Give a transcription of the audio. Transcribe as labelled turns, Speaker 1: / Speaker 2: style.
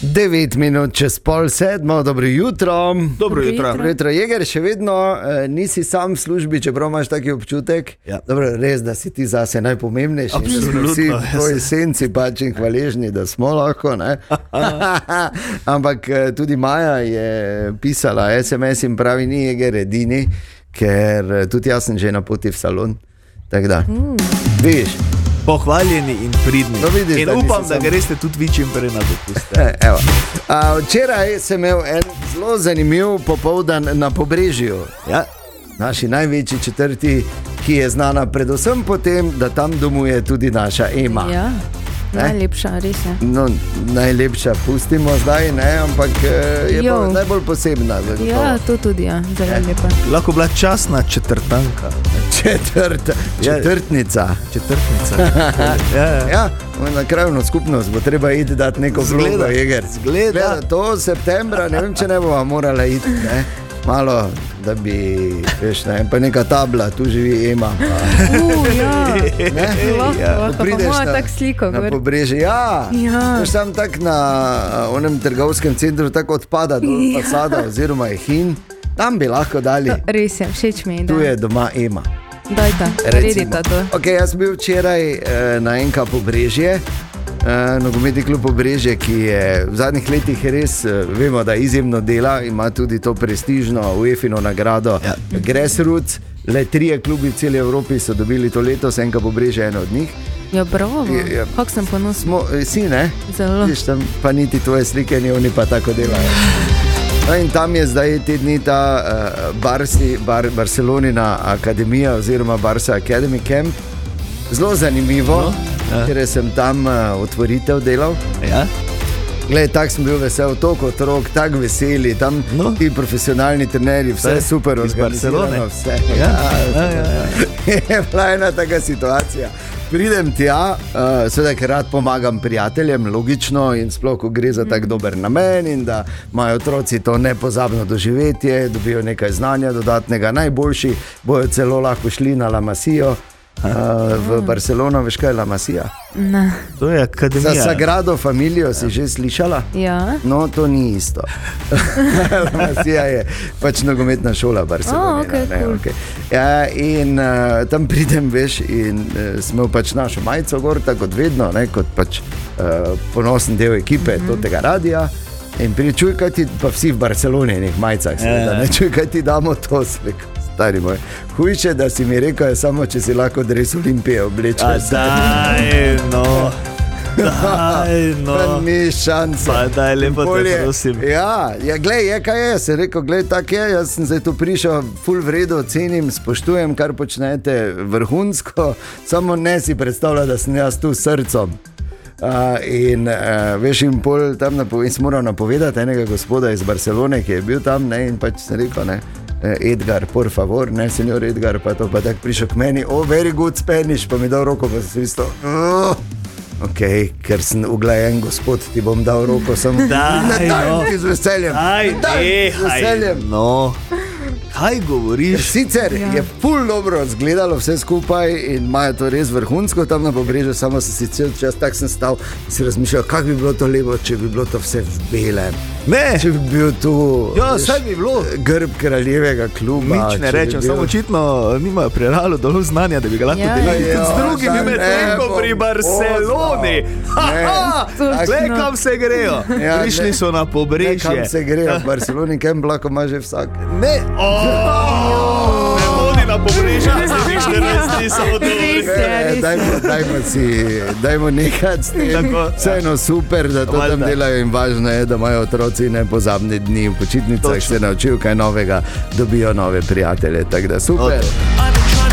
Speaker 1: 9 minut čez 6:30, dobro jutro.
Speaker 2: Dobro jutro.
Speaker 1: Jeger, še vedno nisi sam v službi, čeprav imaš taki občutek.
Speaker 2: Ja.
Speaker 1: Dobro, res, da si ti zase najpomembnejši.
Speaker 2: Absolutno,
Speaker 1: Vsi
Speaker 2: ja.
Speaker 1: tvoji senci pač in hvaležni, da smo lahko. Ampak tudi Maja je pisala SMS in pravi, ni Jeger edini, ker tudi jaz sem že na poti v salon. Tako da, vidiš.
Speaker 2: Pohvaljeni in pridni.
Speaker 1: No, vidiš,
Speaker 2: in
Speaker 1: da
Speaker 2: upam,
Speaker 1: nisi
Speaker 2: da
Speaker 1: sam.
Speaker 2: greste tudi vi čim prej na dopust.
Speaker 1: Včeraj sem imel en zelo zanimiv popoldan na Pobrežju.
Speaker 2: Ja.
Speaker 1: Naši največji četrti, ki je znana predvsem po tem, da tam domuje tudi naša Ema.
Speaker 3: Ja, najlepša, res je.
Speaker 1: No, najlepša pustimo zdaj, ne, ampak je pa najbolj posebna.
Speaker 3: Ja, to tudi, ja, zelo lepa.
Speaker 2: Lahko bila častna četrtanka.
Speaker 1: Četrtnica. Ja, na krajno skupnost bo treba iti dati neko vlogo, Jeger.
Speaker 2: Zgleda.
Speaker 1: To septembra, ne vem, če ne bova morala iti, ne. Malo, da bi, veš, ne, pa neka tabla, tu živi Ema.
Speaker 3: Lahko, pa moja tak sliko.
Speaker 1: Na Pobrežju, veš, tam tak na onem trgovskem centru tako odpada do fasada oziroma je hin, tam bi lahko dali.
Speaker 3: Res je, všeč mi je.
Speaker 1: Tu je doma Ema.
Speaker 3: Dajta, redita to.
Speaker 1: Ok, jaz sem bil včeraj na NK Pobrežje, nogometni klub Pobrežje, ki je v zadnjih letih res, vemo, da izjemno dela, ima tudi to prestižno UEFA-ino nagrado Grassroots. Le 3 klubi v celi Evropi so dobili to letos, NK Pobrežje je eno od njih.
Speaker 3: Ja, bravo, kako sem ponosen.
Speaker 1: Si, ne?
Speaker 3: Zelo.
Speaker 1: Viš, tam pa niti tvoje slike, ni oni pa tako delajo. No, in tam je zdaj te dni ta Barcelonina akademija oziroma Barca Academy Camp. Zelo zanimivo, ker sem tam otvoritev delal.
Speaker 2: Ja.
Speaker 1: Glej, tak sem bil vesel, toliko otrok, tak veseli, tam ti profesionalni trenerji, vse super organizirano, vse. Je bila ena taka situacija. Pridem tja, seveda, ker rad pomagam prijateljem, logično, in sploh, ko gre za tak dober namen in da imajo otroci to nepozabno doživetje, dobijo nekaj znanja dodatnega, najboljši bojo celo lahko šli na La Masio v Barcelono, veš kaj je La Masija?
Speaker 3: Ne.
Speaker 2: To je akademija.
Speaker 1: Za Sagrado Familijo si že slišala?
Speaker 3: Ja.
Speaker 1: No, to ni isto. La Masija je pač nogometna šola Barcelona.
Speaker 3: Okay.
Speaker 1: Ja, in tam pridem, veš, in smo pač našo majico gor, tako kot vedno, ne, kot pač ponosen del ekipe tega radija. In pričuj, kaj ti, pa vsi v Barceloni nek majicah, ne čuj, kaj ti damo to, stari moj. Hujše, da si mi rekel, je samo, če si lahko dres Olimpije oblečeš.
Speaker 2: Daj, no.
Speaker 1: Pa ni šanse.
Speaker 2: Pa daj, lepo te prosim.
Speaker 1: Ja, glej, kaj je, sem rekel, glej, tak je, jaz sem zdaj tu prišel, ful vredo, cenim, spoštujem, kar počnete vrhunsko, samo ne si predstavlja, da sem jaz tu s srcom. Veš, in pol tam sem moral napovedati enega gospoda iz Barcelone, ki je bil tam, ne, in pač sem rekel, ne, Edgar, por favor, ne, senjor Edgar, pa to pa tak prišel k meni, very good Spanish, pa mi dal roko, pa sem isto, ok, ker sem uglajen gospod, ti bom dal roko, samo z veseljem.
Speaker 2: No. Kaj govoriš?
Speaker 1: Sicer je ful dobro zgledalo vse skupaj in imajo to res vrhunsko tam na Pobrežju, samo sem si cel čas tak sem stal in si razmišljal, kako bi bilo to lepo, če bi bilo to vse v belem.
Speaker 2: Ne!
Speaker 1: Če bi bil tu
Speaker 2: saj bi bilo
Speaker 1: grb kraljevega kluba.
Speaker 2: Nič ne rečem, samo očitno nimajo pri Realu dovolj znanja, da bi ga lahko delali z drugimi medtem pri Barceloni. Glej, kam se grejo. Prišli so na Pobrežje.
Speaker 1: Kam se grejo v Barceloni, kam lahko ima že vsak.
Speaker 2: Ne hodi na Pobrežje, zdaj še res samo
Speaker 1: Dajmo nekaj s tem. Vseeno super, da to tam delajo in važno je, da imajo otroci nepozabne dni v počitnicah, se naučijo kaj novega, dobijo nove prijatelje, tako da super.